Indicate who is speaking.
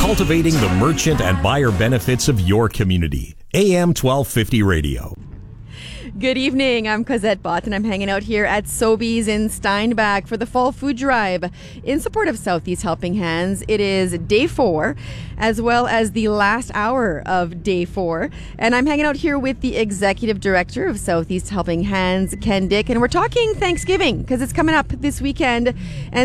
Speaker 1: cultivating the merchant and buyer benefits of your community. AM 1250 Radio.
Speaker 2: Good evening. I'm Cosette Bott, and I'm hanging out here at Sobeys in Steinbach for the Fall Food Drive in support of Southeast Helping Hands. It is day 4, as well as the last hour of day 4. And I'm hanging out here with the Executive Director of Southeast Helping Hands, Ken Dick, and we're talking Thanksgiving because it's coming up this weekend. And